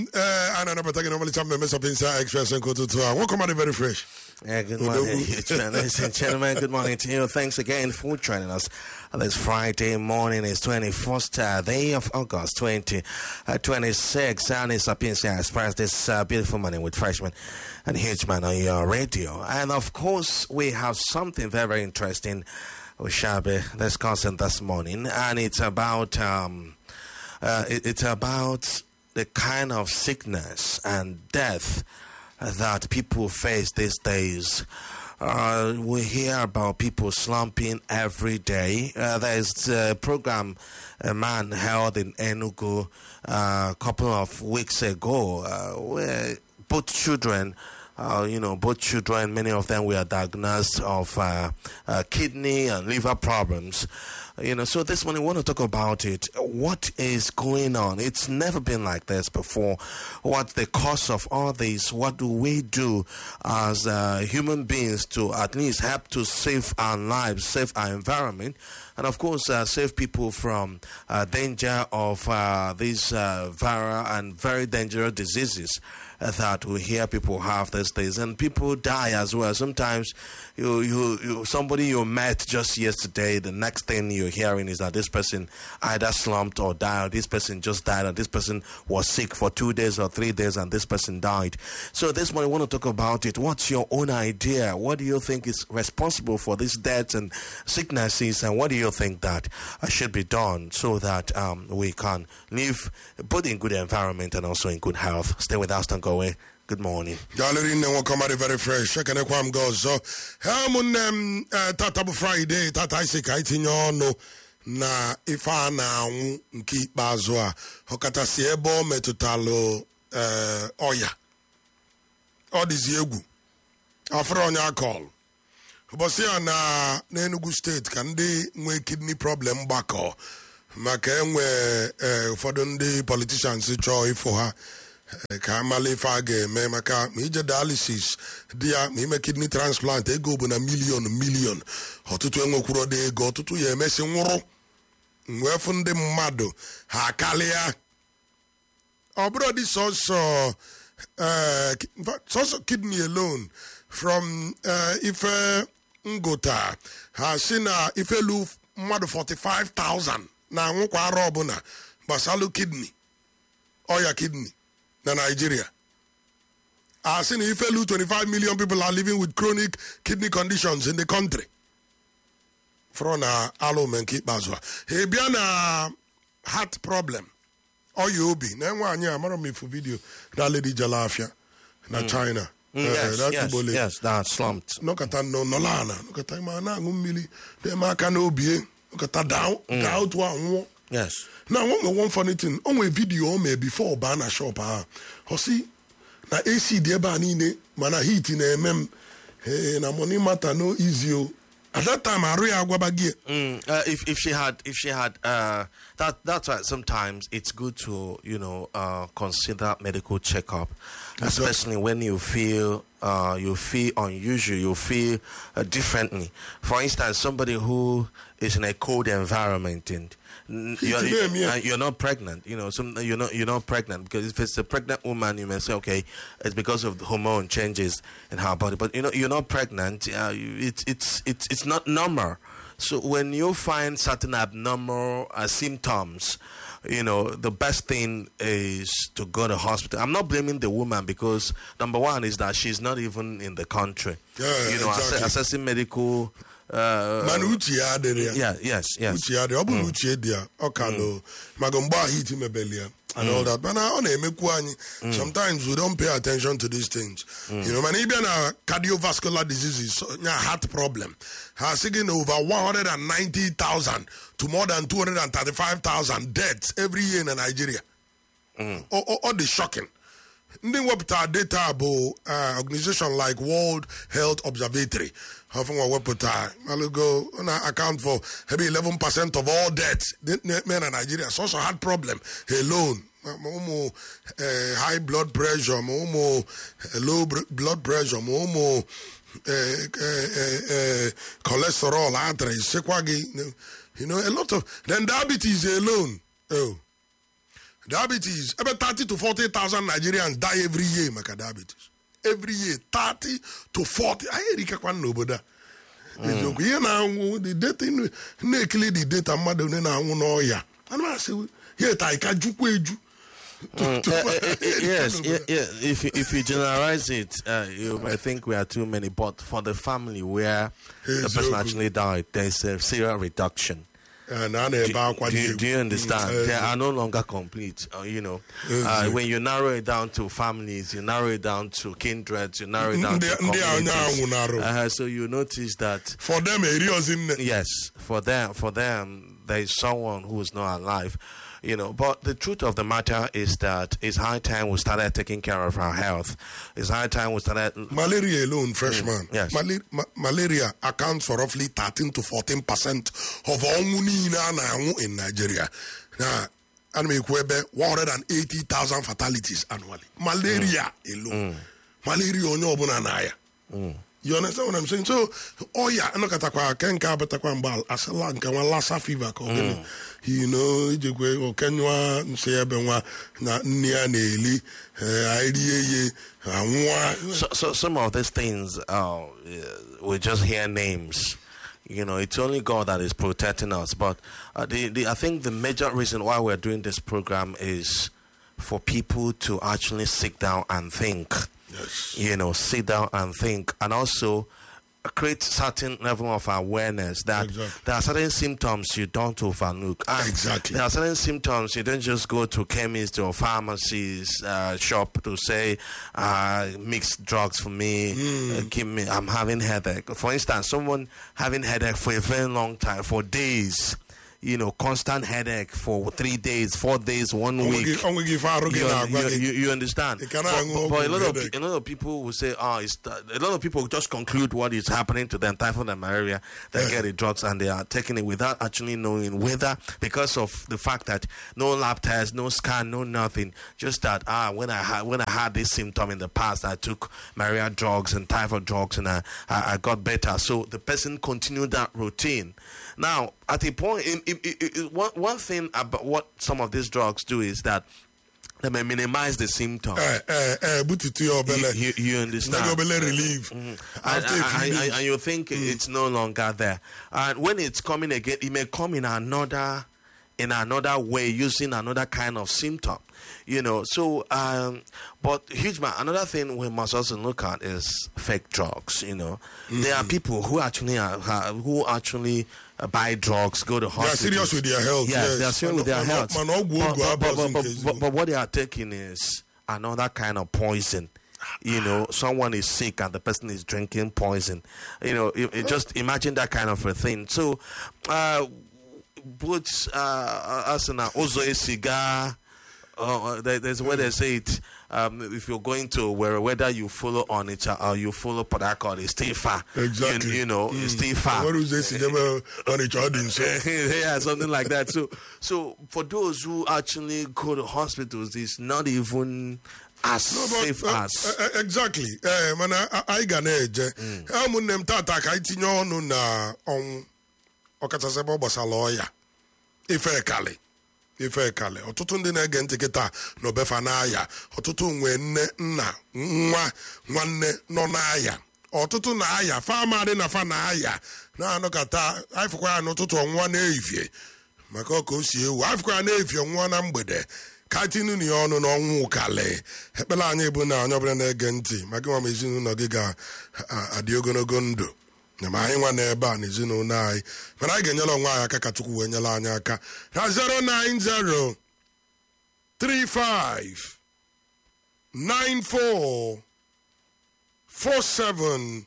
I don't know, but I can only mess up inside Express and go to welcome on very fresh. Yeah, good morning, ladies and gentlemen. Good morning to you. Thanks again for joining us. This Friday morning is 21st day of August 2026, and it's Sapiencia Express this beautiful morning with Freshman and Hitchman on your radio. And of course, we have something very, very interesting we shall be discussing this morning, and it's about the kind of sickness and death that people face these days. We hear about people slumping every day. There's a program a man held in Enugu a couple of weeks ago where both children, many of them were diagnosed of kidney and liver problems. So this morning we want to talk about it. What is going on? It's never been like this before. What's the cause of all this? What do we do as human beings to at least help to save our lives, save our environment, and of course save people from danger of these viral and very dangerous diseases that we hear people have these days, and people die as well. Sometimes somebody you met just yesterday, the next thing you're hearing is that this person either slumped or died, or this person just died, or this person was sick for 2 days or 3 days and this person died. So this morning I want to talk about it. What's your own idea? What do you think is responsible for these deaths and sicknesses, and what do you think that should be done so that we can live both in good environment and also in good health? Stay with us, don't go away. Good morning. Gallery no come out very fresh. Check and kwam go so. Hamun tata bu Friday tata ise ka itinyo no na ifa na nki bazo a hokata si ebo metutalo oya. Odizi egwu. Afro onya call. Obosi na Enugu State ka ndị nwe kidney problem gbakọ maka enwe ụfọdụ ndị politicians chọọ ifo ha ka amali fa ga-eme maka ma ije dialysis dị ya ma ime kidney transplant ego bụ na million ọtụtụ enwekwuru dị ego ọtụtụ ya emesi nwụrụ mwefu ndị mmadụ ha kalịa ọ bụrụ dị sọsọ kidney alone from ife ngota ha si na ifelu mmadụ 45,000 na anwụkwa arụ ọbụla gbasalụ kidney oya kidney na Nigeria. I seen ifelu 25 million people are living with chronic kidney conditions in the country. From alo menki bazwa. He bia na heart problem. Oyobi. Na nwa anya amara me for video that lady Jalafia na China. Yes, that slumped. No kata no lana. No kata mana ngumili. De maka no obie. No kata down to one. Yes. Now, one funny thing, on a video me before banner shop, see na AC de banine, mana heat in MM, na money matter no easy. At that time, I really agwabagi. If she had, that's why sometimes it's good to consider medical checkup, especially when you feel unusual, you feel differently. For instance, somebody who is in a cold environment and you're not pregnant, you're not pregnant, because if it's a pregnant woman, you may say, okay, it's because of the hormone changes in her body, but you're not pregnant. It's not normal. So when you find certain abnormal symptoms, the best thing is to go to hospital. I'm not blaming the woman, because number one is that she's not even in the country. Exactly. Assessing medical. Yes. And all that. But sometimes we don't pay attention to these things. Man, even cardiovascular diseases, heart problem, has taken over 190,000 to more than 235,000 deaths every year in Nigeria. All the shocking. Then what data about organization like World Health Observatory. How from what I'll go account for maybe 11% of all deaths men in Nigeria. It's also a heart problem alone. High blood pressure, low blood pressure, cholesterol, arteries, a lot of then diabetes alone. diabetes ebe 30 to 40,000 Nigerians die every year maka diabetes. Every year 30 to 40. Anyị erikakwa n'obodo a. Eziokwu ihe na-anwụ the data na-ekili the data mmadụ onye na-anwụ n'ọya. Ana asị here ta ka jukwu eju. Yes, yeah. If you generalize it, I think we are too many. But for the family where the person actually died, there's a serious reduction. Do you understand? They are no longer complete. When you narrow it down to families, you narrow it down to kindreds, you narrow it down to communities. So you notice that for them, yes, for them, there is someone who is not alive. But the truth of the matter is that it's high time we started taking care of our health. It's high time we started... Malaria alone, freshman. Yes. Malaria accounts for roughly 13 to 14% of all money in Nigeria. Now, and we have 180,000 fatalities annually. Malaria alone. Malaria onyo You understand what I'm saying? So, no katakwa kenka batakwa mbal asala nka wan Lassa fever ko ijekwe okenwa nsebenwa na nnia na eli aidiye anwa. So some of these things we just hear names. It's only God that is protecting us. But I think the major reason why we're doing this program is for people to actually sit down and think. Yes. Sit down and think, and also create certain level of awareness that there are certain symptoms you don't overlook. And there are certain symptoms you don't just go to chemist or pharmacies shop to say, mix drugs for me, give me, I'm having headache. For instance, someone having headache for a very long time, for days. Constant headache for 3 days, 4 days, 1 week. You understand? But a lot of people will say, a lot of people just conclude what is happening to them, typhoid and malaria, they get the drugs and they are taking it without actually knowing whether, because of the fact that no lab test, no scan, no nothing, just that when I had this symptom in the past, I took malaria drugs and typhoid drugs and I got better. So the person continued that routine. Now, at a point, one thing about what some of these drugs do is that they may minimize the symptoms. You understand? Relief. And you think it's no longer there. And when it's coming again, it may come in another way, using another kind of symptom. But huge man, another thing we must also look at is fake drugs. There are people who actually buy drugs, go to hospitals. They are serious with their health. Yes, they are serious with their health. But what they are taking is another kind of poison. Someone is sick and the person is drinking poison. Just imagine that kind of a thing. So, both us in Ozo cigar. There's where they say it. If you're going to whether you follow on it or you follow Port Harcourt, it's still far. Exactly. It's still far. What is this? Yeah, something like that. So for those who actually go to hospitals, it's not even as safe as. Exactly. Man, I ganeje. Amunem tata ka itinye onu na on okachasebo gbasaloya. Ife kale ọtụtụ ndị na-ege ntị kịta n'obefa n'aya ọtụtụ nwe nne nna nwa nwanne nọ n'aya ọtụtụ na-aya fama dị na fa na-aya na-anọkata afịkwa ya n'ụtụtụ ọnwa na-efie maka ọka o si ewu afịkwa ya na-efie ọnwa na mgbede ka tinu na ya ọnụ n'ọnwụ kale ekpere anyị bụ na onye ọbụla na-ege ntị maka nwa m ezinụlọ gị ga-adị ogologo ndụ ma anyị nwa n'ebe a n'ezinụlọ anyị mana anyị ga-enyere onwe anyị aka ka Chukwu wee nyere anyị aka na 090 35 94 47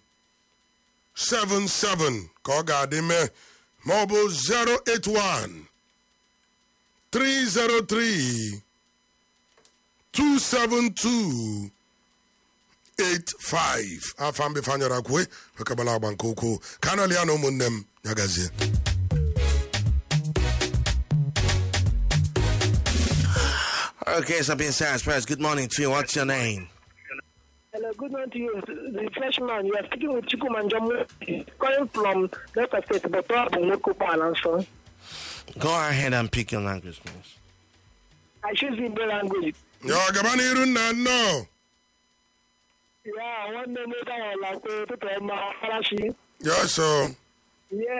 77 ka ọ ga-adị mee ma ọ bụ 081 303 272 85 afọ mbe fanyara kwe wekabala agba nke ukwuu kanali ya na ụmụnne m nyagazie. Okay, Sabine Sass, good morning to you. What's your name? Hello, good morning to you. The freshman, you are speaking with Chukwumanjomu, calling from Delta State, but Go ahead and pick your language, please. I choose in the language. Yo, gaba n'iru nna nnọọ. Yeah, one name is like to Farashi. Yes, so. Yeah.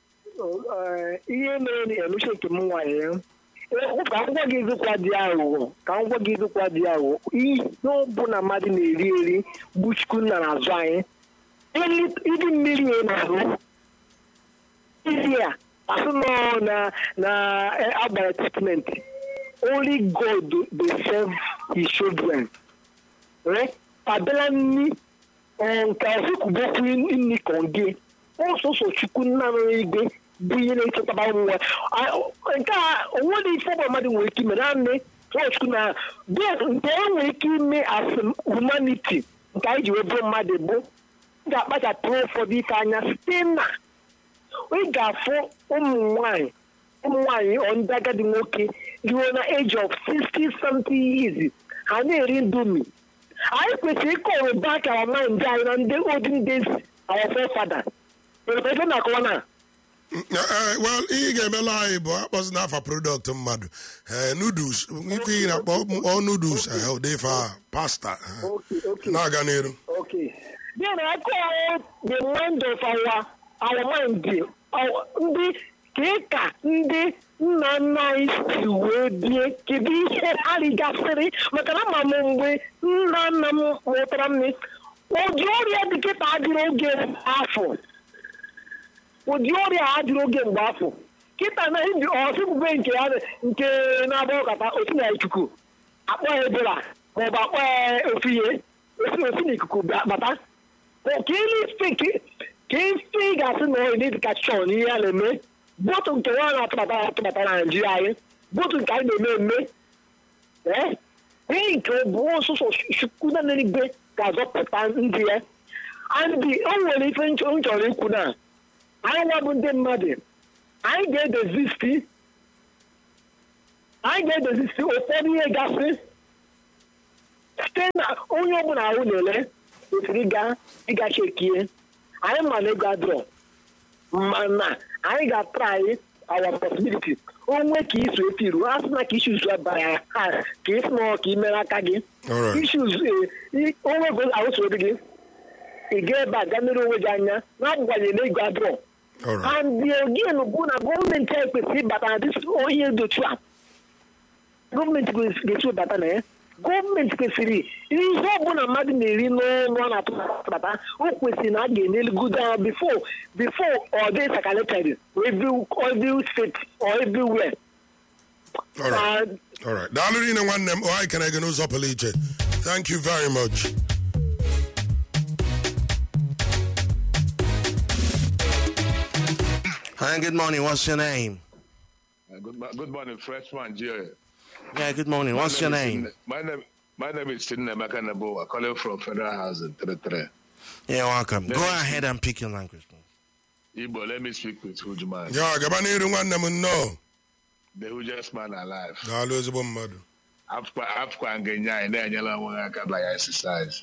Ihe mere na eluche nke m nwaanyị ka ngwa gị zụkwa dị aghụghọ ihe n'ọbụ na mmadụ na-eri eri gbuchukwu nna n'azụ anyị ịdị mmiri na-ahụ isi a asụ na agbara treatment only God dey serve his children abịala nni nke ọsịkwubokwu nni konge ọsọsọ chukwu nna n'igwe bụ ihe na-echekwa nwa nke a onwere ife ọbụla mmadụ nwere ike ime naanị chukwu na nke e nwere ike ime as humanity nke anyị ji wee bụrụ mmadụ bụ ga-akpachapụrụ ụfọdụ ife anya site na ị ga-afụ ụmụ nwaanyị ndị agadi nwoke ruo na age of 60-something years ha na-eri ndomi anyị kwesịrị ịkọrọ back our mind anyị na ndị olden days our forefathers ebe na-akọwa na well, ị ga-emela anyị bụ akpọzi n'afa product mmadụ noodles ife ị na-akpọ all noodles ụdịfe pasta na-aga n'iru then I call the mind of our mind ndị ka ndị nna nna anyị si wee bie kedu ihe arịgasịrị maka na ama m mgbe nna nna m mụtara m ụdị ọrịa dịkịta adịrị oge afọ mgbe afọ kịta na ọsịbube nke na-agba ọkata osi na ikuku akpọ ya ebola maọbụ akpọ ya ofihe osi na ikuku bata ka ife ị ga-asị na ọ edikachọn ihe a na-eme bọtụ nke nwa na-atụbata na Naịjirịa anyị bọtụ nke anyị na-eme ihe nke bụ ọsụsọ chukwu na n'eluigwe ga-azọpụta ndị ya andị o nwere ife m chọrọ ikwu na anyị nwa bụ ndị mmadụ anyị ga-edozisti ụfọdụ ihe gasị site na onye ọbụla ahụ na-ele kwesịrị ịga chekie anyị ma na ego adịrọ mana anyị ga-atrai our possibility onwe ka isu etiru a sị na ka isi uzu abara ha ka isi na ka imere aka gị isi uzu onwe go ahụsoro gị ị ga ebe a ga mere onwe gị anya na-agbanyeghị na ego adịrọ and again bụ na gọọmenti anyị kwesịrị ịbata na onye dotu a gọọmenti ga-esi bata na ya gọọmenti kwesịrị ihe ọbụla mmadụ na-eri n'ọnụ a na-atụbata o kwesịrị na a ga-enyelugodo ya before ọ dị circulated every state or everywhere. All right. Daalụ rinne nwanne m anyị kene gị n'ụzọ pụrụ iche. Thank you very much. Hi, good morning. What's your name? Good morning, freshman Jerry. Yeah, good morning. What's your name? My name is Sidney Makanabo. I'm calling from Federal House in 33. Yeah, welcome. Go ahead and pick your language. Igbo, let me speak with Hujuman. Yeah, gaba n'iru nwanne m nnọọ. The hugest man alive. Daalụ ezigbo mmadụ. Afkwa ngenya anyị na-enyela onwe aka by exercise.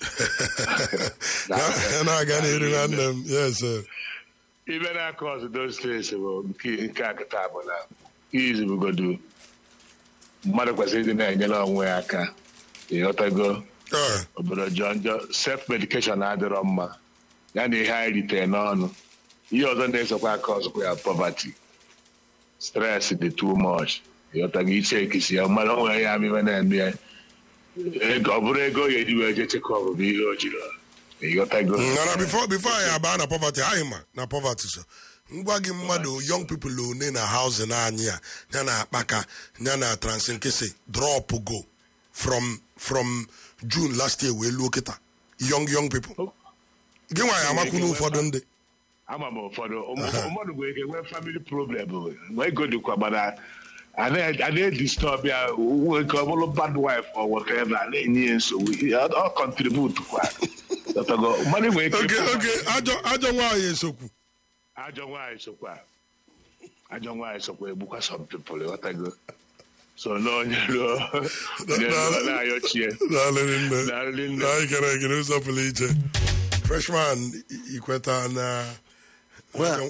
Na-aga n'iru nwanne m. Yes, sir. Even across those places, nke akịta bụ na izu bugodu mmadụ kwesịrị ịdị na-enyela onwe aka ịghọtago obodo jọnjọ self medication adịrọ mma ya na ihe anyị ritere n'ọnụ ihe ọzọ na-esokwa aka ọzọkwa ya poverty stress dị too much ịghọtago iche ekisi ya mmadụ nwere ya amịbe na-eme ya ọ bụrụ ego ya eji wee je chekwa bụ ihe o jiri ịghọtago na before anyị abaa na poverty anyị ma na poverty so ngwa gị mmadụ young people one na housing anyị a ya na akpaka ya na transinkesi drop go from June last year wee luo kịta young people gị nwa ya amakwu n'ụfọdụ ndị ama m ụfọdụ mmadụ nwere ike nwee family problem wee go dịkwa mana a na-edisturb ya nke ọ bụrụ bad wife or whatever a na-enye ya nsogbu ọ contribute kwa mmadụ nwere ike ajọ nwaanyị esokwu ajọ nwaanyị sokwa egbukwa some people ịghọtago so n'onye ruo na-ayọchie anyị kere gị n'ụzọ pụrụ iche freshman ikweta na Well,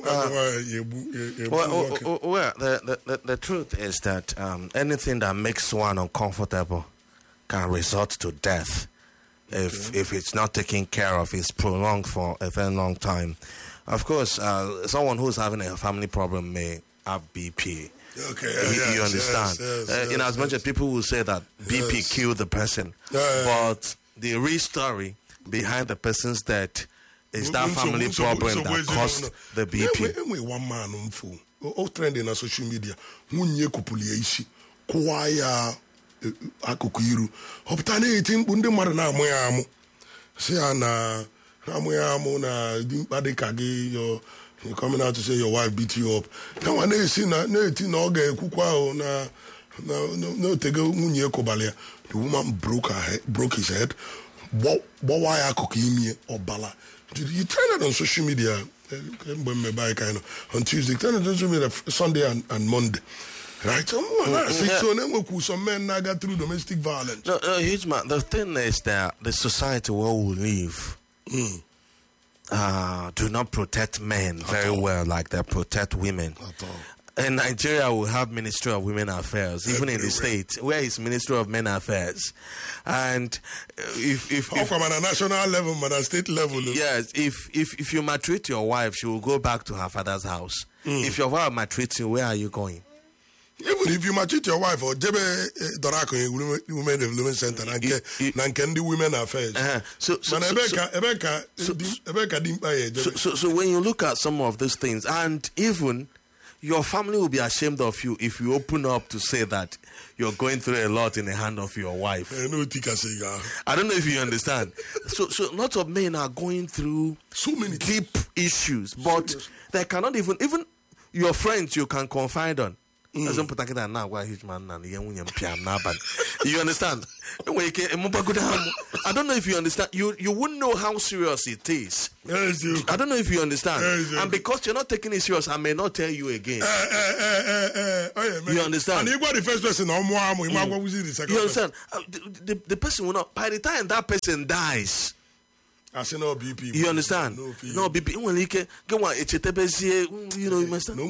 the truth is that anything that makes one uncomfortable can result to death if it's not taken care of, it's prolonged for a very long time. Of course, someone who's having a family problem may have BP. Okay, you understand? In as much as people will say that BP killed the person, but the real story behind the person's death is that family problem that caused the BP. One man all trending on social media. Munye kupulia ishi kuwaya akukuiru. Hoptane itin bunde marana moyamu. Say na moyamu na dimpadekage you're coming out to say your wife beat you up. Now when they see na itin oge kukwa na no tege munye kobalia. The woman broke his head. Why akukuimie obala. You turn it on social media on Tuesday, turn it on social media Sunday and Monday. Right? So some men now got through domestic violence. No, huge man. The thing is that the society where we live do not protect men very well like they protect women. At all. In Nigeria, we have Ministry of Women Affairs. Even in the States, where is Ministry of Men Affairs? And if from a national level, but a state level. Yes, if you maltreat your wife, she will go back to her father's house. If your wife maltreats you, where are you going? Even if you maltreat your wife, or Jebe Dorako, Women Development Center, and the Women Affairs. So when you look at some of these things, and even your family will be ashamed of you if you open up to say that you're going through a lot in the hand of your wife. I don't know if you understand. So lots of men are going through so many deep issues, but they cannot even your friends you can confide on. You understand? I don't know if you understand. You wouldn't know how serious it is. I don't know if you understand. And because you're not taking it serious, I may not tell you again. You understand? And you got the first person. You understand? The person will not. By the time that person dies, I say no BP. You understand? No BP. You know, you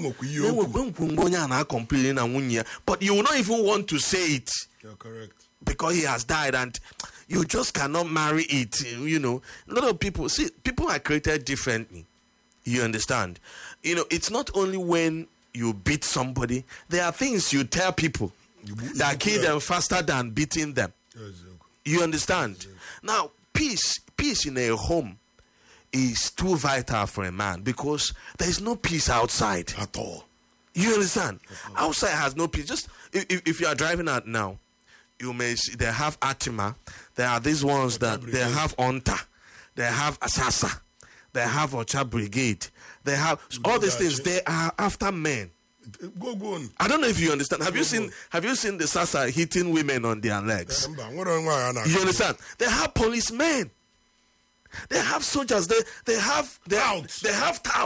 understand? But you will not even want to say it. You're correct. Because he has died and you just cannot marry it. You know, a lot of people, people are created differently. You understand? You know, it's not only when you beat somebody, there are things you tell people that kill them faster than beating them. You understand? Now, peace in a home is too vital for a man because there is no peace outside at all. You understand? Outside has no peace. Just if you are driving out now, you may see they have Atima. There are these ones that they have Onta, they have Asasa, they have Ocha Brigade, they have all these things. They are after men. Go on. I don't know if you understand. Have you seen the Sasa hitting women on their legs? You understand? They have policemen. They have soldiers. They have touts. They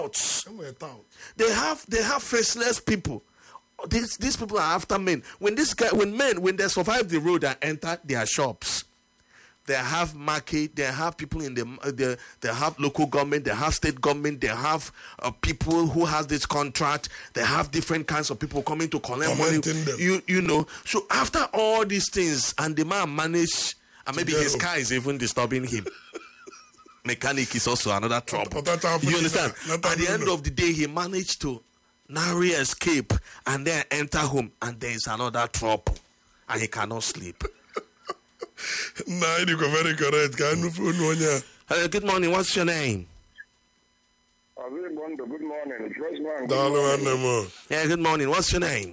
have faceless people. These people are after men. When they survive the road and enter their shops, they have market. They have people in they have local government. They have state government. They have people who has this contract. They have different kinds of people coming to collect money. You know. So after all these things, and the man managed, and maybe his car is even disturbing him. Mechanic is also another trouble. You understand? At the end of the day, he managed to narrowly escape and then enter home, and there is another trouble, and he cannot sleep. Nah, you go very correct. Good morning. What's your name? Good morning. Yeah, good morning. What's your name?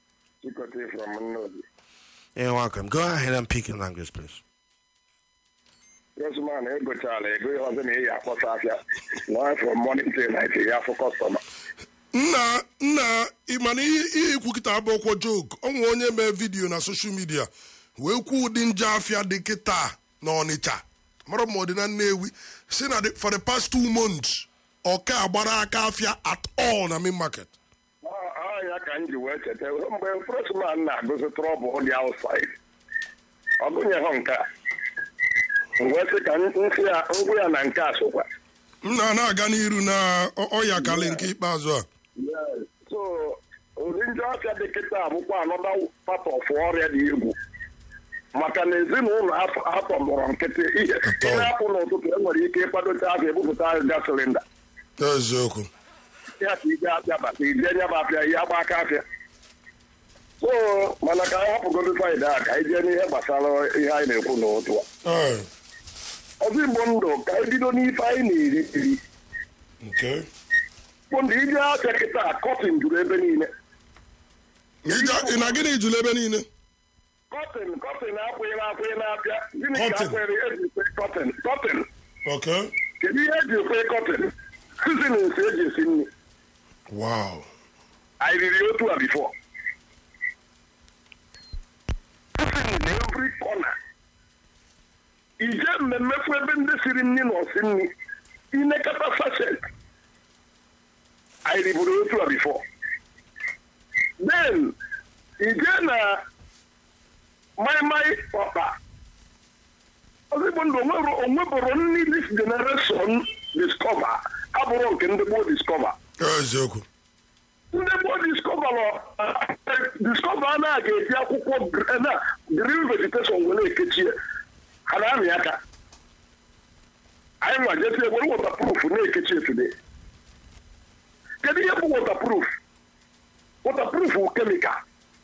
You're welcome. Go ahead and pick your language, please. Yes, man. From morning till night, for customer. Nna imani ikwukita abokwo joke onwe onye mee video na social media wee kwu ụdị nje afịa dị kịta na Ọnịcha mara ma ọ dị na Nnewi si na for the past 2 months ọka agbara aka afịa at all na main market. Ya ka nji wee cheta mgbe freshman na-agụzi trouble dị outside ọ gụnye ha nke a mgbe sị ka ngwụ ya na nke a sokwa na-aga n'iru na ọya kalị nke ikpeazụ a. so ụdị ndị ọfịa dị kịta abụkwa anọda part of ọrịa dị egwu maka na ezinụlọ afọ mụrụ nkịtị ihe hapụ n'ụtụtụ enwere ike ịkwadote afọ ebupụta gas silinda eziokwu ya ka ije apịa bata ije nya bụ apịa ihe agba aka afịa so mana ka anyị hapụgodo faịda a ka anyị jee n'ihe gbasara ihe anyị na-ekwu n'ụtụ a ọzọ igbo ndụ ka anyị bido n'ife anyị na-eri bụ ndụ ije apịa kịta kọtin juru ebe niile ị na gịnị jụrụ ebe niile kọtin akwụghị na-apịa gịnị ka akwere eji ekwe kọtin kedu ihe eji ekwe kọtin sizinin eji esi nri wow anyị riri otu a bifo sizinin every corner ije mmemmefu ebe ndị siri nri na osi nri inekata sachet anyị riburu otu a bifo then ije na maịmaị ọkpa ozigbo ndụ onwebụrụ nri this generation discover abụrụ nke ndị gboo discover eziokwu ndị gboo discover a na-aga-eji akwụkwọ na green vegetation were ekechie ha na-amị aka anyị nwa jesi egwere waterproof na-ekechie today kedu ihe bụ waterproof bụ kemikal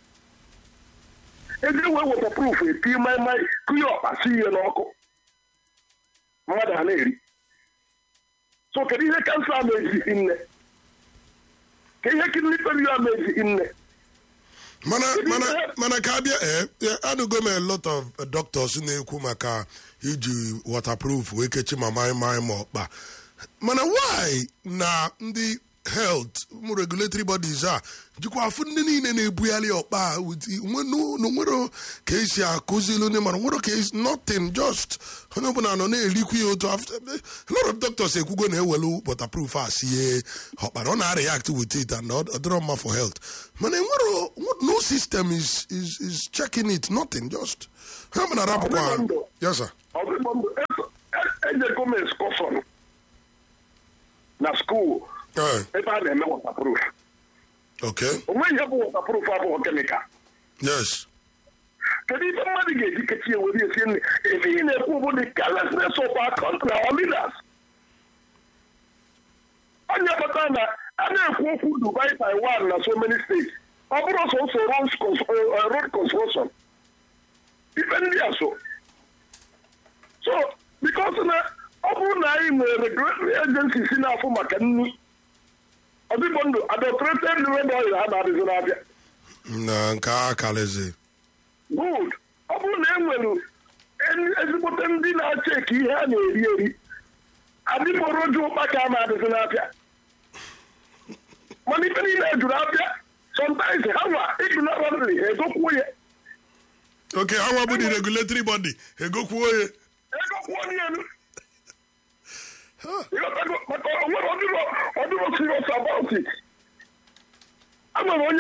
eji wee waterproof eti maịmaị kụnye ọkpa si ihe n'ọkụ mmadụ a na-eri so kedu ihe kansa ama ejighị nne ka ihe kidney failure ama ejighị nne mana ka abịa anụgo m a lot of doctors na-ekwu maka iji waterproof wee kechi ma maịmaị ma ọkpa mana why na ndị health regulatory bodies a jikwa afụ ndị niile na-ebugharị ọkpa nwere ka esi akụzili onye mara nwere ka esi nothing just onye ọbụla nọ na-erikwu ya otu a lot of doctors ekwugo na-ewelu waterproof a sie ọkpara ọ na-react with it and ọ dịrọ mma for health mana enwere no system is checking it nothing just ha mana rapụkwa yes sir ejego m excursion na school ebe a na-eme waterproof onwe ihe bụ waterproof abụghị kemikal yes kedu ife mmadụ ga-eji kechie were esi nri ife ị na-ekwu bụ the carelessness of our country our leaders onye kpata na a na-ekwu okwu Dubai Taiwan na so many states ọ bụrụ sọsọ road construction ife ndị a so because na ọ bụrụ na anyị nwere regulatory agency si na-afụ maka nri ọdịbọ ndụ adulterated red oil ha na-adịzi n'abịa na nke a kalezi good ọ bụrụ na e nwere ezigbote ndị na-acheki ihe a na-eri adịgboroju ụkpaka a na-adịzi n'abịa mana ife niile ejuru abịa sometimes ha nwa ignorantly egokwuo ya ha nwa bụ the regulatory body egokwuo ya elu maka onwere ọdịro serious about it. Ama m onye